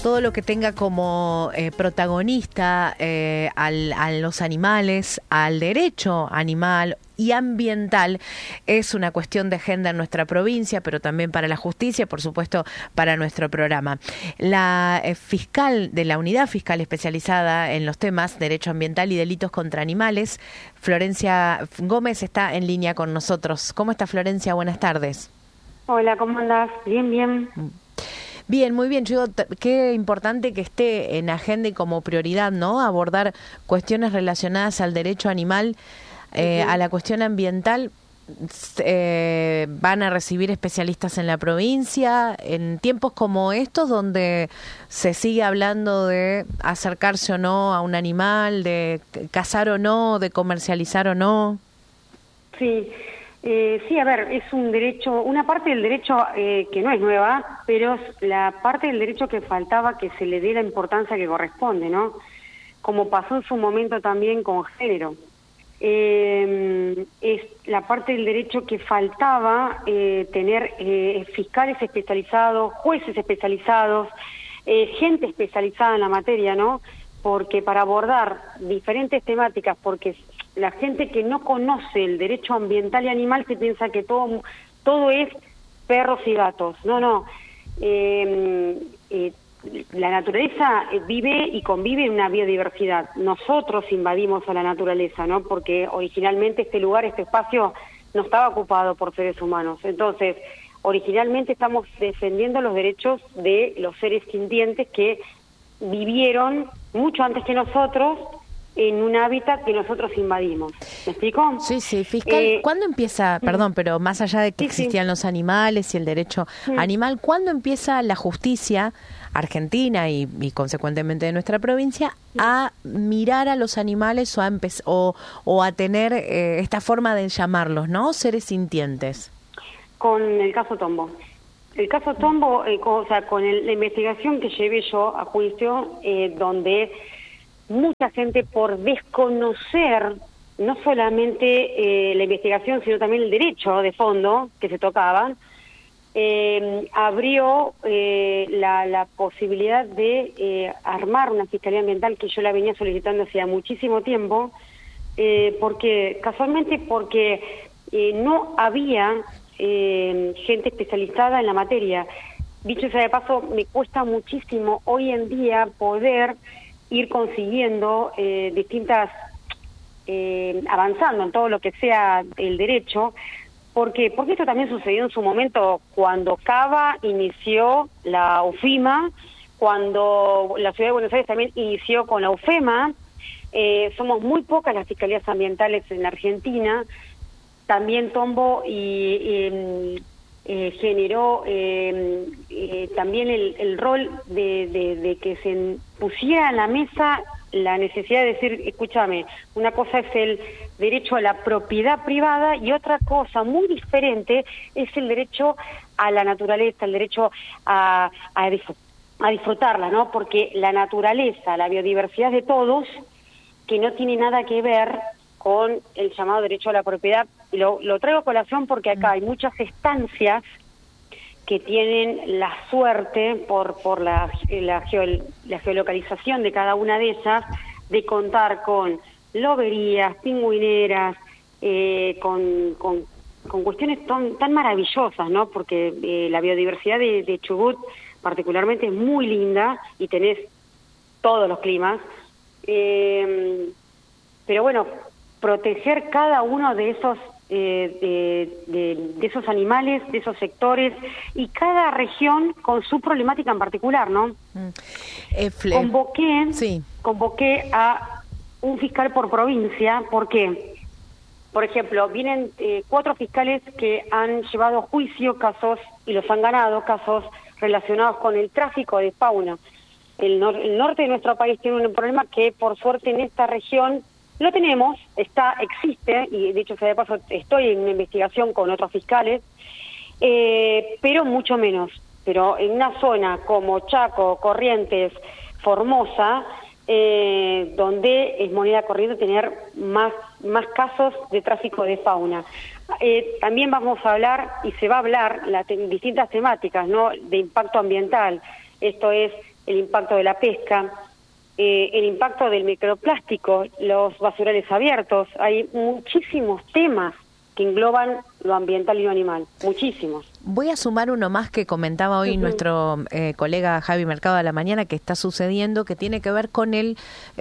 todo lo que tenga como protagonista a los animales, al derecho animal y ambiental, es una cuestión de agenda en nuestra provincia, pero también para la justicia, por supuesto, para nuestro programa. La fiscal de la Unidad Fiscal Especializada en los temas Derecho Ambiental y Delitos contra Animales, Florencia Gómez, está en línea con nosotros. ¿Cómo está, Florencia? Buenas tardes. Hola, ¿cómo andás? Bien, bien. Bien, muy bien. Yo digo, qué importante que esté en agenda y como prioridad, ¿no? Abordar cuestiones relacionadas al derecho animal, a la cuestión ambiental. Van a recibir especialistas en la provincia en tiempos como estos, donde se sigue hablando de acercarse o no a un animal, de cazar o no, de comercializar o no. Sí. Sí, a ver, es un derecho, una parte del derecho que no es nueva, pero es la parte del derecho que faltaba que se le dé la importancia que corresponde, ¿no? Como pasó en su momento también con género. Es la parte del derecho que faltaba tener fiscales especializados, jueces especializados, gente especializada en la materia, ¿no? Porque para abordar diferentes temáticas, porque la gente que no conoce el derecho ambiental y animal se piensa que todo es perros y gatos. No. La naturaleza vive y convive en una biodiversidad. Nosotros invadimos a la naturaleza, ¿no? Porque originalmente este lugar, este espacio, no estaba ocupado por seres humanos. Entonces, originalmente estamos defendiendo los derechos de los seres sintientes que vivieron mucho antes que nosotros en un hábitat que nosotros invadimos. ¿Me explico? Sí, fiscal, ¿cuándo empieza, perdón, pero más allá de que existían los animales y el derecho animal, ¿cuándo empieza la justicia argentina y consecuentemente de nuestra provincia a mirar a los animales o a tener esta forma de llamarlos, ¿no? Seres sintientes? Con el caso Tombo. El caso Tombo, con la investigación que llevé yo a juicio, donde mucha gente, por desconocer no solamente la investigación, sino también el derecho de fondo que se tocaban, abrió la posibilidad de armar una fiscalía ambiental que yo la venía solicitando hacía muchísimo tiempo, porque no había gente especializada en la materia. Dicho sea de paso, me cuesta muchísimo hoy en día poder ir consiguiendo avanzando en todo lo que sea el derecho, porque esto también sucedió en su momento cuando Cava inició la UFIMA, cuando la Ciudad de Buenos Aires también inició con la UFEMA. Somos muy pocas las fiscalías ambientales en Argentina. También Tombo generó también el rol de que se pusiera en la mesa la necesidad de decir, escúchame, una cosa es el derecho a la propiedad privada y otra cosa muy diferente es el derecho a la naturaleza, el derecho a disfrutarla, ¿no? Porque la naturaleza, la biodiversidad de todos, que no tiene nada que ver con el llamado derecho a la propiedad. Lo traigo a colación porque acá hay muchas estancias que tienen la suerte, por la geolocalización de cada una de ellas, de contar con loberías, pingüineras, con cuestiones tan maravillosas, ¿no? Porque la biodiversidad de Chubut particularmente es muy linda y tenés todos los climas. Pero bueno, proteger cada uno de esos de esos animales, de esos sectores, y cada región con su problemática en particular, ¿no? Convoqué a un fiscal por provincia, porque, por ejemplo, vienen 4 fiscales que han llevado a juicio casos, y los han ganado, casos relacionados con el tráfico de fauna. El norte de nuestro país tiene un problema que, por suerte, en esta región lo tenemos, existe, y de hecho, de paso, estoy en una investigación con otros fiscales, pero mucho menos. Pero en una zona como Chaco, Corrientes, Formosa, donde es moneda corriente tener más casos de tráfico de fauna. También vamos a hablar, y se va a hablar, distintas temáticas, ¿no?, de impacto ambiental. Esto es el impacto de la pesca, el impacto del microplástico, los basurales abiertos. Hay muchísimos temas que engloban lo ambiental y lo animal, muchísimos. Voy a sumar uno más que comentaba hoy nuestro colega Javi Mercado a la mañana, que está sucediendo, que tiene que ver con el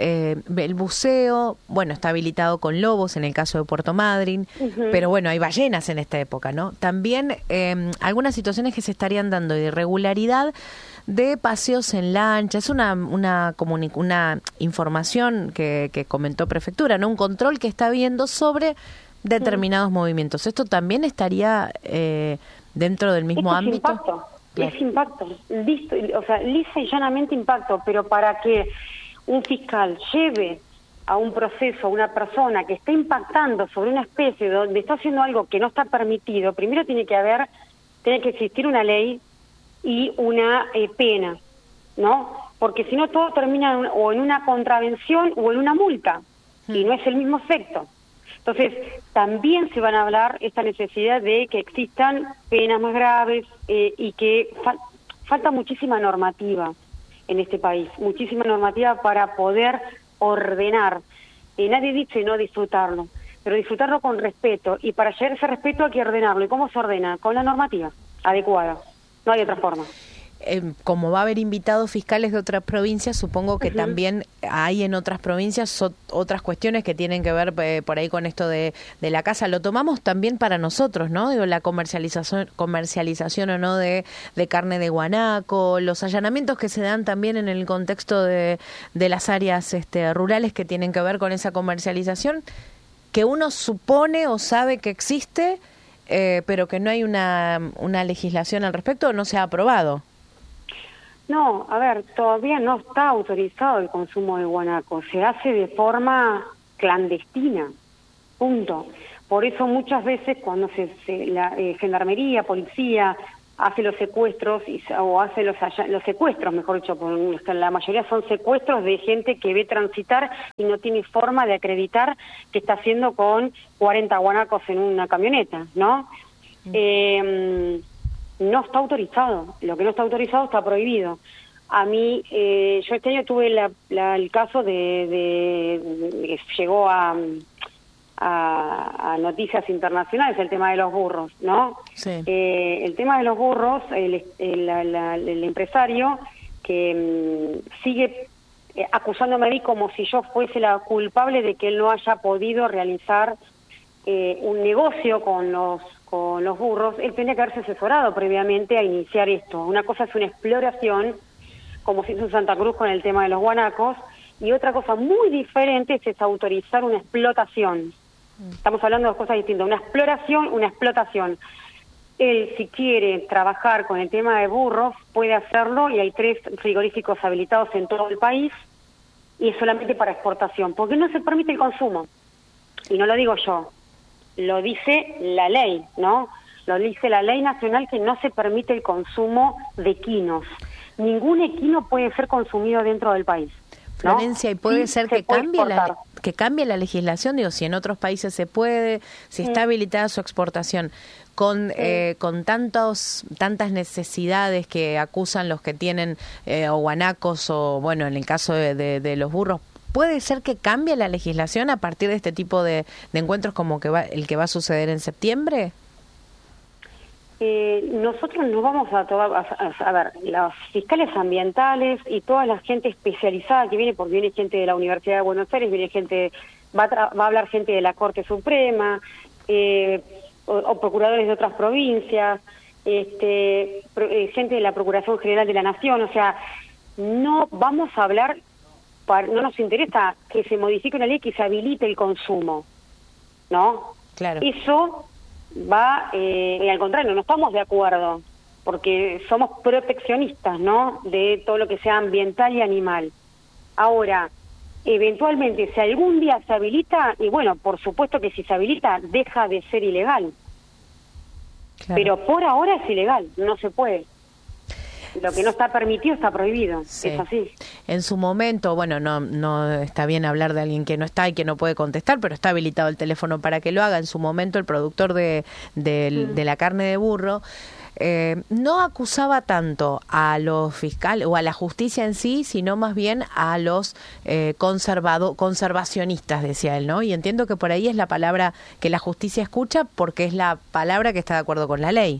buceo. Bueno, está habilitado con lobos en el caso de Puerto Madryn, pero bueno, hay ballenas en esta época, ¿no? También algunas situaciones que se estarían dando de irregularidad de paseos en lancha. Es una información que comentó Prefectura, ¿no? Un control que está viendo sobre determinados movimientos. ¿Esto también estaría dentro del mismo ámbito? Impacto, claro. Es impacto, listo, o sea, lisa y llanamente impacto, pero para que un fiscal lleve a un proceso a una persona que está impactando sobre una especie donde está haciendo algo que no está permitido, primero tiene que existir una ley y una pena, ¿no? Porque si no todo termina o en una contravención o en una multa, y no es el mismo efecto. Entonces, también se van a hablar esta necesidad de que existan penas más graves y que falta muchísima normativa en este país, muchísima normativa para poder ordenar. Nadie dice no disfrutarlo, pero disfrutarlo con respeto, y para llegar a ese respeto hay que ordenarlo. ¿Y cómo se ordena? Con la normativa adecuada, no hay otra forma. Como va a haber invitados fiscales de otras provincias, supongo que también hay en otras provincias otras cuestiones que tienen que ver por ahí con esto de la caza. Lo tomamos también para nosotros, ¿no? Digo, la comercialización o no de carne de guanaco, los allanamientos que se dan también en el contexto de las áreas rurales que tienen que ver con esa comercialización, que uno supone o sabe que existe, pero que no hay una legislación al respecto, o no se ha aprobado. No, a ver, todavía no está autorizado el consumo de guanaco, se hace de forma clandestina, punto. Por eso muchas veces cuando la gendarmería, policía, hace los secuestros, o hace los secuestros, mejor dicho, porque la mayoría son secuestros de gente que ve transitar y no tiene forma de acreditar que está haciendo con 40 guanacos en una camioneta, ¿no? No está autorizado. Lo que no está autorizado está prohibido. A mí, yo este año tuve el caso de que llegó a noticias internacionales, el tema de los burros, ¿no? Sí. El tema de los burros, el empresario que sigue acusándome a mí como si yo fuese la culpable de que él no haya podido realizar un negocio con los burros. Él tenía que haberse asesorado previamente a iniciar esto. Una cosa es una exploración, como se hizo en Santa Cruz con el tema de los guanacos, y otra cosa muy diferente es autorizar una explotación. Estamos hablando de dos cosas distintas, una exploración, una explotación. Él, si quiere trabajar con el tema de burros, puede hacerlo, y hay 3 frigoríficos habilitados en todo el país, y es solamente para exportación, porque no se permite el consumo. Y no lo digo yo, lo dice la ley, ¿no? Lo dice la ley nacional, que no se permite el consumo de equinos. Ningún equino puede ser consumido dentro del país, ¿no? Florencia, ¿y puede ser que cambie la legislación? Digo, si en otros países se puede, si está habilitada su exportación, con tantas necesidades que acusan los que tienen o guanacos, o bueno, en el caso de los burros, ¿puede ser que cambie la legislación a partir de este tipo de encuentros como el que va a suceder en septiembre? Nosotros no vamos a ver, los fiscales ambientales y toda la gente especializada que viene, porque viene gente de la Universidad de Buenos Aires, viene gente, va a hablar gente de la Corte Suprema, o procuradores de otras provincias, gente de la Procuración General de la Nación. O sea, no vamos a hablar, no nos interesa que se modifique una ley que se habilite el consumo, ¿no? Claro. Eso va, al contrario, no estamos de acuerdo, porque somos proteccionistas, ¿no?, de todo lo que sea ambiental y animal. Ahora, eventualmente, si algún día se habilita, y bueno, por supuesto que si se habilita, deja de ser ilegal. Claro. Pero por ahora es ilegal, no se puede. Lo que no está permitido está prohibido, sí. Es así. En su momento, bueno, no está bien hablar de alguien que no está y que no puede contestar, pero está habilitado el teléfono para que lo haga. En su momento, el productor de la carne de burro no acusaba tanto a los fiscales o a la justicia en sí, sino más bien a los conservacionistas, decía él, ¿no? Y entiendo que por ahí es la palabra que la justicia escucha porque es la palabra que está de acuerdo con la ley.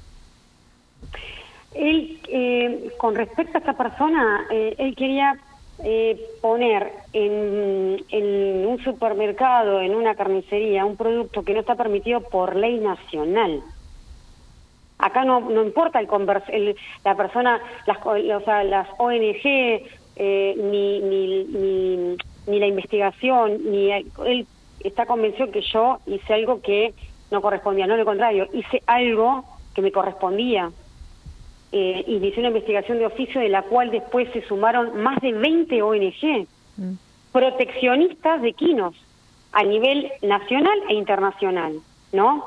Él, con respecto a esta persona, él quería poner en un supermercado, en una carnicería, un producto que no está permitido por ley nacional. Acá no importa la persona, las ONG, ni la investigación, él está convencido que yo hice algo que no correspondía, no, lo contrario, hice algo que me correspondía. Inició una investigación de oficio de la cual después se sumaron más de 20 ONG proteccionistas de quinos a nivel nacional e internacional, ¿no?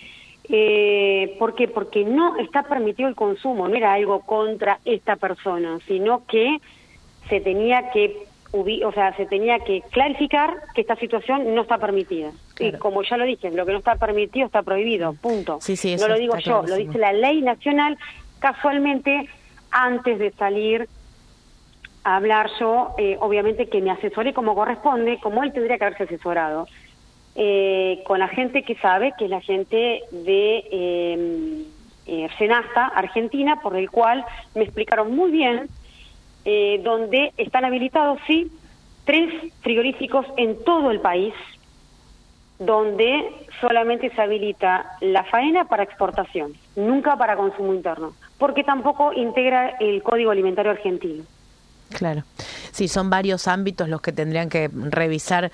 ¿Por qué? Porque no está permitido el consumo, no era algo contra esta persona, sino que se tenía que clarificar que esta situación no está permitida. Claro. Y como ya lo dije, lo que no está permitido está prohibido, punto. Sí, no lo digo yo, lo dice la ley nacional. Casualmente, antes de salir a hablar yo, obviamente que me asesoré como corresponde, como él tendría que haberse asesorado, con la gente que sabe, que es la gente de Senasta, Argentina, por el cual me explicaron muy bien donde están habilitados, sí, 3 frigoríficos en todo el país, donde solamente se habilita la faena para exportación, nunca para consumo interno, porque tampoco integra el Código Alimentario Argentino. Claro. Sí, son varios ámbitos los que tendrían que revisar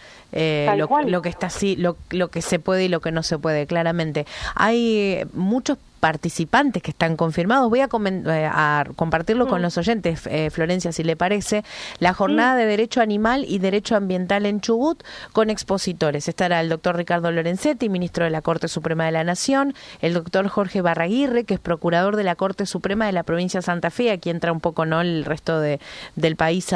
lo que está así, lo que se puede y lo que no se puede, claramente. Hay muchos participantes que están confirmados. Voy a compartirlo con los oyentes, Florencia, si le parece. La jornada de Derecho Animal y Derecho Ambiental en Chubut con expositores. Estará el doctor Ricardo Lorenzetti, ministro de la Corte Suprema de la Nación, el doctor Jorge Barraguirre, que es procurador de la Corte Suprema de la provincia de Santa Fe. Aquí entra un poco el resto del país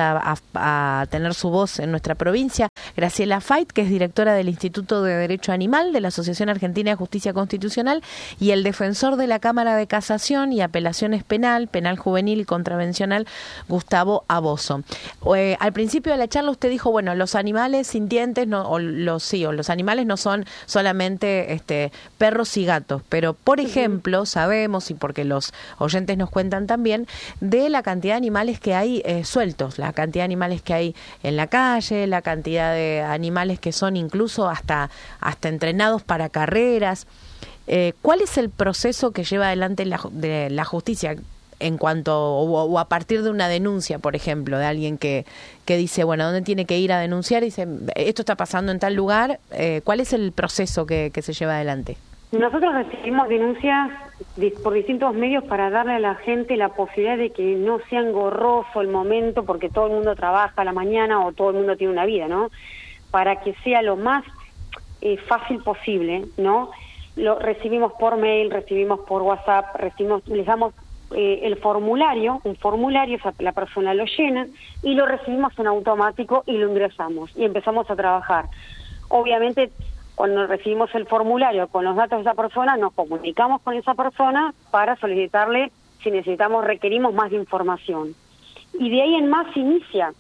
a tener su voz en nuestra provincia. Graciela Fait, que es directora del Instituto de Derecho Animal de la Asociación Argentina de Justicia Constitucional, y el defensor de la Cámara de Casación y Apelaciones Penal Juvenil y Contravencional, Gustavo Aboso. Al principio de la charla usted dijo, bueno, los animales sintientes los animales no son solamente perros y gatos, pero por ejemplo sabemos, y porque los oyentes nos cuentan también, de la cantidad de animales que hay sueltos, la cantidad de animales que hay en la calle, la cantidad de animales que son incluso hasta entrenados para carreras. ¿Cuál es el proceso que lleva adelante la justicia en cuanto o a partir de una denuncia, por ejemplo, de alguien que dice, bueno, ¿dónde tiene que ir a denunciar? Y dice, esto está pasando en tal lugar. ¿Cuál es el proceso que se lleva adelante? Nosotros recibimos denuncias por distintos medios para darle a la gente la posibilidad de que no sea engorroso el momento, porque todo el mundo trabaja a la mañana o todo el mundo tiene una vida, ¿no? Para que sea lo más fácil posible, ¿no? Lo recibimos por mail, recibimos por WhatsApp, les damos un formulario, la persona lo llena y lo recibimos en automático y lo ingresamos y empezamos a trabajar. Obviamente, cuando recibimos el formulario con los datos de esa persona, nos comunicamos con esa persona para solicitarle, si requerimos más de información. Y de ahí en más se inicia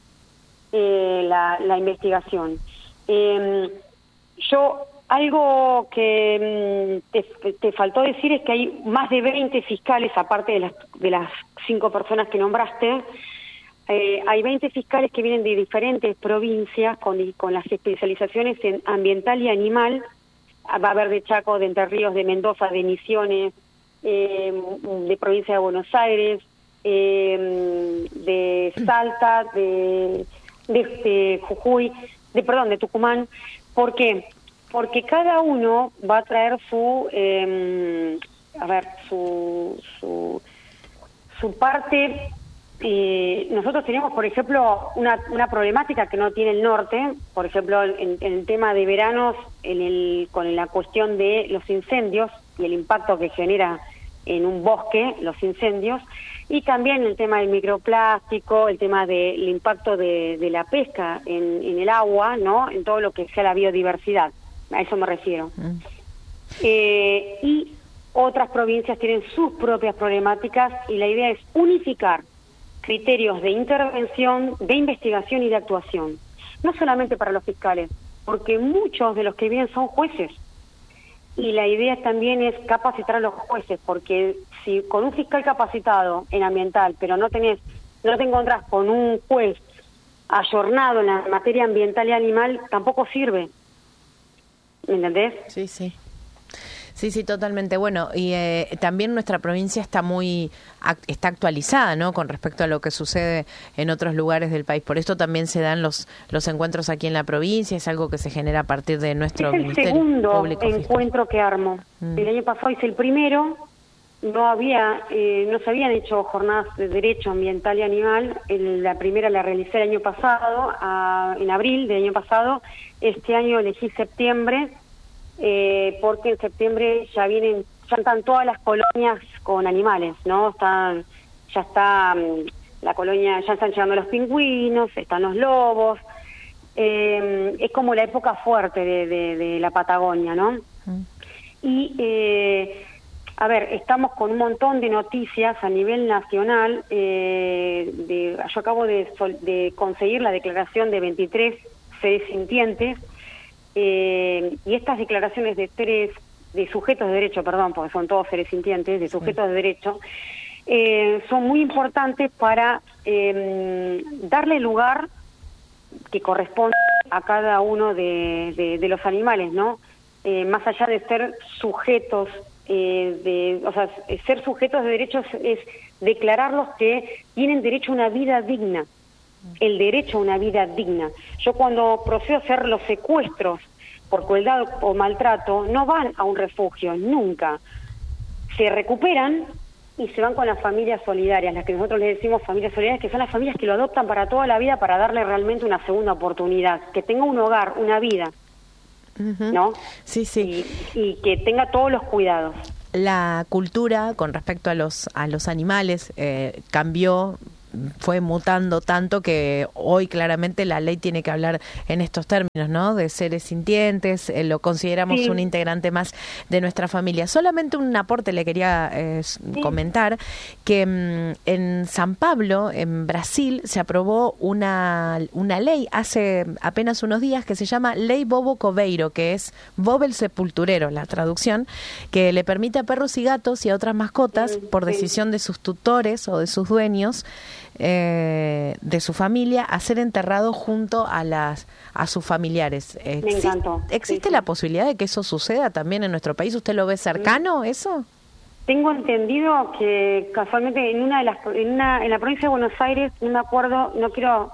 la investigación. Algo que te faltó decir es que hay más de 20 fiscales, aparte de las 5 personas que nombraste. Hay 20 fiscales que vienen de diferentes provincias con las especializaciones en ambiental y animal. Va a haber de Chaco, de Entre Ríos, de Mendoza, de Misiones, de provincia de Buenos Aires, de Salta, de Jujuy, de Tucumán. ¿Por qué? Porque cada uno va a traer su parte. Nosotros tenemos, por ejemplo, una problemática que no tiene el norte, por ejemplo, en el tema de veranos, con la cuestión de los incendios y el impacto que genera en un bosque los incendios, y también el tema del microplástico, el tema del impacto de la pesca en el agua, ¿no? En todo lo que sea la biodiversidad. A eso me refiero. Y otras provincias tienen sus propias problemáticas y la idea es unificar criterios de intervención, de investigación y de actuación. No solamente para los fiscales, porque muchos de los que vienen son jueces. Y la idea también es capacitar a los jueces, porque si con un fiscal capacitado en ambiental, pero no te encontrás con un juez ayornado en la materia ambiental y animal, tampoco sirve. ¿Me entendés? Sí, sí. Sí, sí, totalmente. Bueno, y también nuestra provincia está está actualizada, ¿no? Con respecto a lo que sucede en otros lugares del país. Por esto también se dan los encuentros aquí en la provincia. Es algo que se genera a partir de nuestro Ministerio Público. Es el segundo encuentro que armo. El año pasado hice el primero. No se habían hecho jornadas de derecho ambiental y animal. La primera la realicé el año pasado, en abril del año pasado. Este año elegí septiembre. Porque en septiembre ya están todas las colonias con animales, ¿no? Ya está la colonia, ya están llegando los pingüinos, están los lobos, es como la época fuerte de la Patagonia, ¿no? Y, a ver, estamos con un montón de noticias a nivel nacional, yo acabo de conseguir la declaración de 23 seres sintientes, y estas declaraciones de sujetos de derecho, porque son todos seres sintientes, de sujetos de derecho, son muy importantes para darle lugar que corresponde a cada uno de los animales, ¿no? Más allá de ser sujetos, ser sujetos de derechos es declararlos que tienen derecho a una vida digna. El derecho a una vida digna. Yo cuando procedo a hacer los secuestros por crueldad o maltrato, no van a un refugio, nunca. Se recuperan y se van con las familias solidarias, las que nosotros les decimos familias solidarias, que son las familias que lo adoptan para toda la vida, para darle realmente una segunda oportunidad, que tenga un hogar, una vida, ¿no? Sí, sí. Y que tenga todos los cuidados. La cultura con respecto a los animales cambió, fue mutando tanto que hoy claramente la ley tiene que hablar en estos términos, ¿no? De seres sintientes, lo consideramos un integrante más de nuestra familia. Solamente un aporte le quería comentar que en San Pablo, en Brasil, se aprobó una ley hace apenas unos días que se llama Ley Bobo Coveiro, que es Bob el sepulturero, la traducción, que le permite a perros y gatos y a otras mascotas, por decisión de sus tutores o de sus dueños, de su familia, a ser enterrado junto a sus familiares. Me encantó. ¿Existe la posibilidad de que eso suceda también en nuestro país? ¿Usted lo ve cercano, eso? Tengo entendido que casualmente en la provincia de Buenos Aires, no me acuerdo, no quiero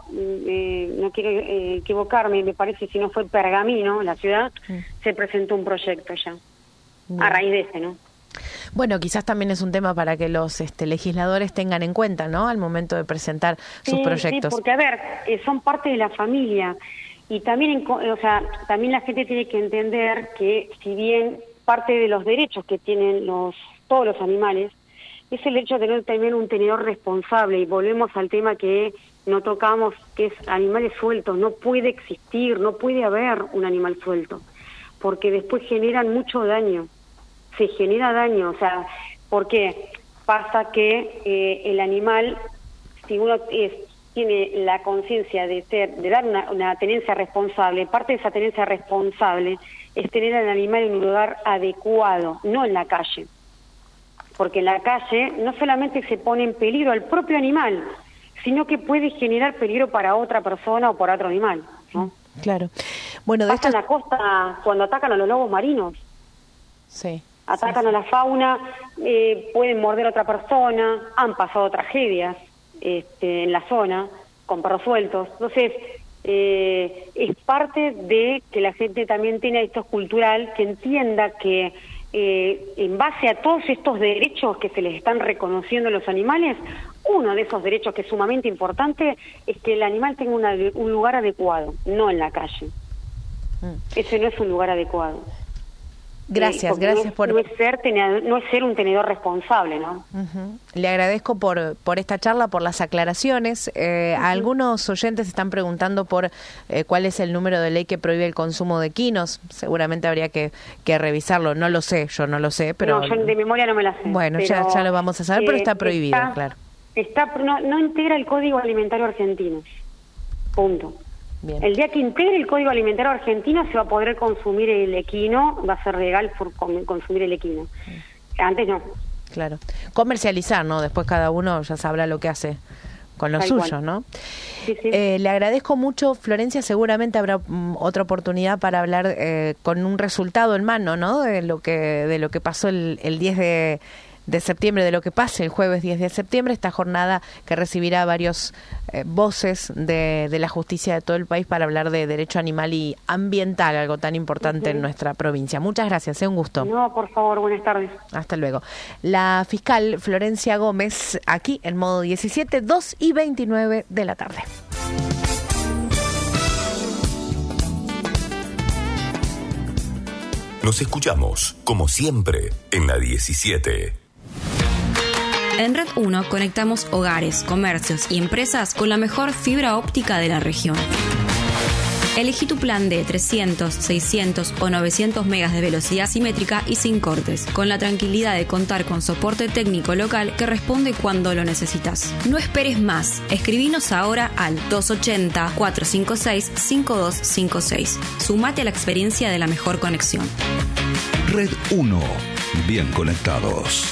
equivocarme, me parece, si no fue Pergamino, la ciudad, se presentó un proyecto ya, a raíz de ese, ¿no? Bueno, quizás también es un tema para que los legisladores tengan en cuenta, ¿no? Al momento de presentar sus proyectos. Sí, porque, a ver, son parte de la familia y también, también la gente tiene que entender que si bien parte de los derechos que tienen todos los animales es el hecho de tener también un tenedor responsable, y volvemos al tema que no tocamos, que es animales sueltos. No puede existir, no puede haber un animal suelto, porque después generan mucho daño. Se genera daño, porque pasa que el animal, si uno tiene la conciencia de dar una tenencia responsable, parte de esa tenencia responsable es tener al animal en un lugar adecuado, no en la calle. Porque en la calle no solamente se pone en peligro al propio animal, sino que puede generar peligro para otra persona o para otro animal, ¿no? Claro. Bueno, pasa en la costa cuando atacan a los lobos marinos. Sí. Atacan a la fauna, pueden morder a otra persona, han pasado tragedias en la zona con perros sueltos. Entonces, es parte de que la gente también tenga esto cultural, que entienda que en base a todos estos derechos que se les están reconociendo a los animales, uno de esos derechos que es sumamente importante es que el animal tenga un lugar adecuado, no en la calle. Ese no es un lugar adecuado. Gracias por... No es ser un tenedor responsable, ¿no? Uh-huh. Le agradezco por esta charla, por las aclaraciones. Algunos oyentes están preguntando por cuál es el número de ley que prohíbe el consumo de quinos. Seguramente habría que revisarlo. No lo sé, yo no lo sé, pero... No, yo de memoria no me la sé. Bueno, ya lo vamos a saber, pero está prohibido, claro. No integra el Código Alimentario Argentino. Punto. Bien. El día que integre el Código Alimentario Argentino se va a poder consumir el equino, va a ser legal consumir el equino. Antes no. Claro. Comercializar, ¿no? Después cada uno ya sabrá lo que hace con lo suyo, ¿no? Sí, sí. Le agradezco mucho, Florencia. Seguramente habrá otra oportunidad para hablar con un resultado en mano, ¿no? De lo que pasó el 10 de septiembre, de lo que pase el jueves 10 de septiembre, esta jornada que recibirá varios voces de la justicia de todo el país para hablar de derecho animal y ambiental, algo tan importante en nuestra provincia. Muchas gracias, un gusto. No, por favor, buenas tardes. Hasta luego. La fiscal Florencia Gómez, aquí en Modo 17, 2:29 de la tarde. Nos escuchamos, como siempre, en la 17. En Red 1 conectamos hogares, comercios y empresas con la mejor fibra óptica de la región. Elegí tu plan de 300, 600 o 900 megas de velocidad simétrica y sin cortes, con la tranquilidad de contar con soporte técnico local que responde cuando lo necesitas. No esperes más. Escribinos ahora al 280-456-5256. Sumate a la experiencia de la mejor conexión. Red 1. Bien conectados.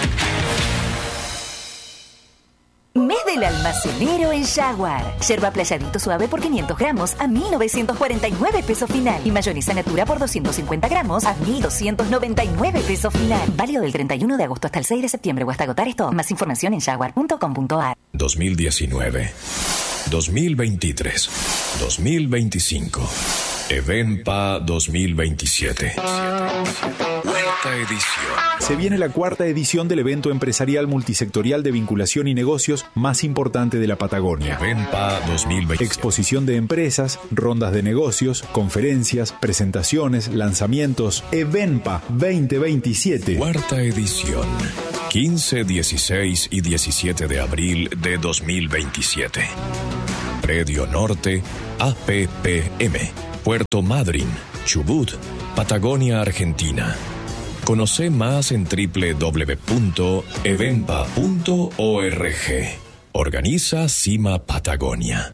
Mes del almacenero en Jaguar. Yerba playadito suave por 500 gramos a 1.949 pesos final. Y mayonesa natura por 250 gramos a 1.299 pesos final. Válido del 31 de agosto hasta el 6 de septiembre o hasta agotar esto. Más información en jaguar.com.ar. 2019, 2023, 2025. Evenpa 2027. Cuarta edición. Se viene la cuarta edición del evento empresarial multisectorial de vinculación y negocios más importante de la Patagonia. Evenpa 2020. Exposición de empresas, rondas de negocios, conferencias, presentaciones, lanzamientos. Evenpa 2027. Cuarta edición. 15, 16 y 17 de abril de 2027. Predio Norte, APPM. Puerto Madryn, Chubut, Patagonia, Argentina. Conoce más en www.evenpa.org. Organiza Cima Patagonia.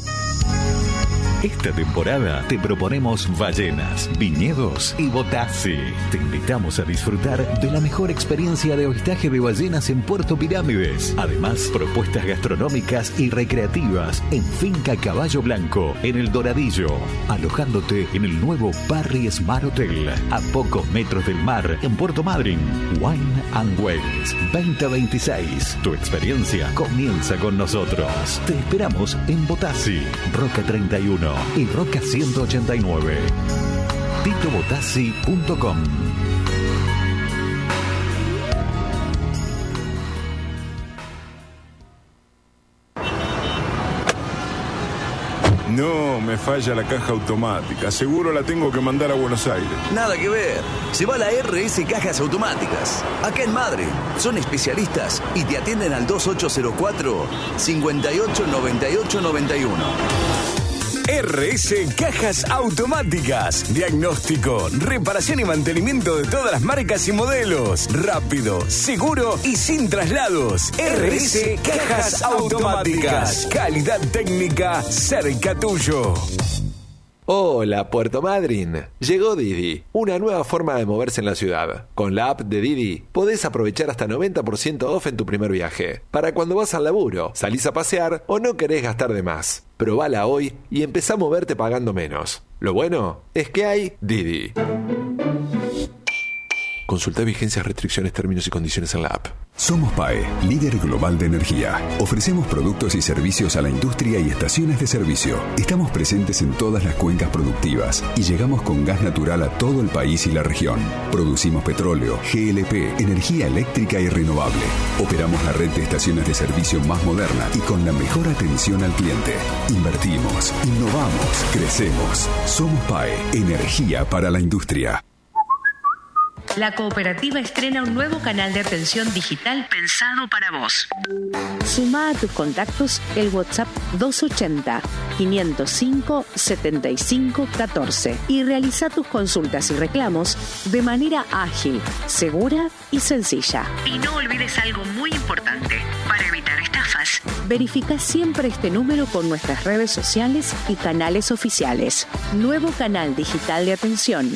Esta temporada te proponemos ballenas, viñedos y Botassi. Te invitamos a disfrutar de la mejor experiencia de avistaje de ballenas en Puerto Pirámides. Además, propuestas gastronómicas y recreativas en Finca Caballo Blanco, en El Doradillo. Alojándote en el nuevo Parry Smart Hotel, a pocos metros del mar, en Puerto Madryn. Wine and Wales 2026. Tu experiencia comienza con nosotros. Te esperamos en Botassi, Roca 31 y Roca 189. titobotassi.com. No, me falla la caja automática. Seguro la tengo que mandar a Buenos Aires. Nada que ver. Se va a la RS Cajas Automáticas. Acá en Madryn. Son especialistas y te atienden al 2804-589891. RS Cajas Automáticas. Diagnóstico, reparación y mantenimiento de todas las marcas y modelos. Rápido, seguro y sin traslados. RS Cajas Automáticas. Calidad técnica cerca tuyo. Hola, Puerto Madryn. Llegó Didi, una nueva forma de moverse en la ciudad. Con la app de Didi podés aprovechar hasta 90% off en tu primer viaje. Para cuando vas al laburo, salís a pasear o no querés gastar de más. Probala hoy y empezá a moverte pagando menos. Lo bueno es que hay Didi. Consulta vigencias, restricciones, términos y condiciones en la app. Somos PAE, líder global de energía. Ofrecemos productos y servicios a la industria y estaciones de servicio. Estamos presentes en todas las cuencas productivas y llegamos con gas natural a todo el país y la región. Producimos petróleo, GLP, energía eléctrica y renovable. Operamos la red de estaciones de servicio más moderna y con la mejor atención al cliente. Invertimos, innovamos, crecemos. Somos PAE, energía para la industria. La cooperativa estrena un nuevo canal de atención digital pensado para vos. Sumá a tus contactos el WhatsApp 280-505-7514 y realiza tus consultas y reclamos de manera ágil, segura y sencilla. Y no olvides algo muy importante para evitar estafas. Verifica siempre este número con nuestras redes sociales y canales oficiales. Nuevo canal digital de atención.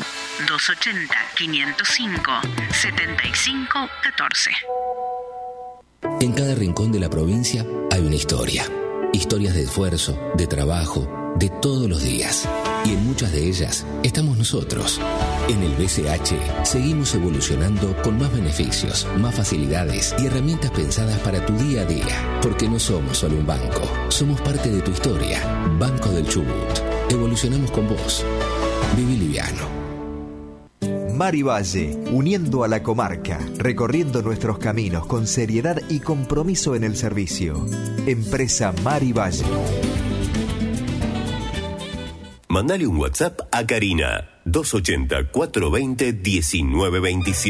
280-505-7514. En cada rincón de la provincia hay una historia. Historias de esfuerzo, de trabajo, de todos los días. Y en muchas de ellas estamos nosotros. En el BCH seguimos evolucionando con más beneficios, más facilidades y herramientas pensadas para tu día a día. Porque no somos solo un banco, somos parte de tu historia. Banco del Chubut. Evolucionamos con vos. Viví liviano. Mari Valle, uniendo a la comarca, recorriendo nuestros caminos con seriedad y compromiso en el servicio. Empresa Mari Valle. Mandale un WhatsApp a Karina, 280-420-1927.